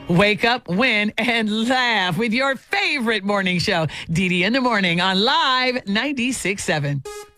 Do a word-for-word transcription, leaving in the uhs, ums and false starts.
Wake up, win, and laugh with your favorite morning show, Dee Dee in the Morning on Live ninety-six point seven.